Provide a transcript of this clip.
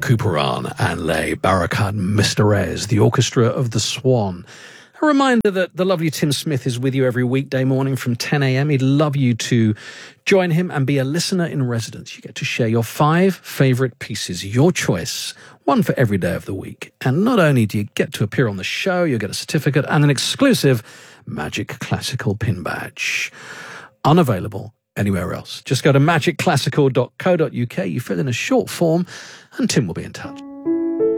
Couperin and Les Barricades Mystères, the orchestra of the Swan. A reminder that the lovely Tim Smith is with you every weekday morning from 10 a.m. He'd love you to join him and be a listener in residence. You get to share your 5 favourite pieces, your choice, one for every day of the week. And not only do you get to appear on the show, you'll get a certificate and an exclusive Magic Classical pin badge. Unavailable anywhere else. Just go to magicclassical.co.uk, you fill in a short form, and Tim will be in touch.